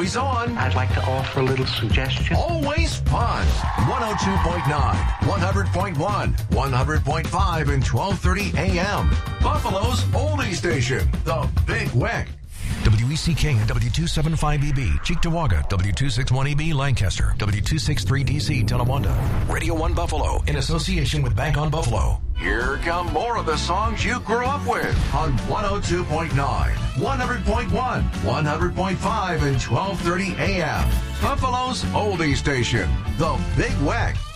always on. I'd like to offer a little suggestion. Always fun. 102.9, 100.1, 100.5, and 1230 AM. Buffalo's oldie station, the Big Weck. WECK and W275EB, Cheektowaga, W261EB, Lancaster, W263DC, Tonawanda. Radio 1 Buffalo, in association with Bank on Buffalo. Here come more of the songs you grew up with on 102.9, 100.1, 100.5, and 1230 AM. Buffalo's oldie station, the Big Weck.